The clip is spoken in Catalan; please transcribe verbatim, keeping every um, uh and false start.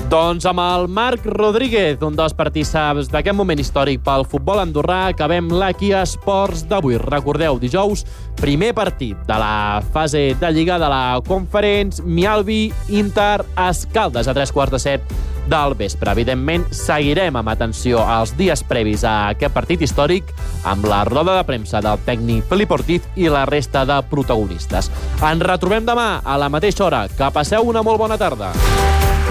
Doncs amb el Marc Rodríguez, un dels partícips d'aquest moment històric pel futbol andorrà, acabem l'Aqui Esports d'avui. Recordeu, dijous, primer partit de la fase de Lliga de la Conference, Mialbi Inter Escaldes, a tres quarts de set del vespre. Evidentment, seguirem amb atenció als dies previs a aquest partit històric amb la roda de premsa del tècnic Felip Ortiz i la resta de protagonistes. Ens retrobem demà a la mateixa hora. Que passeu una molt bona tarda.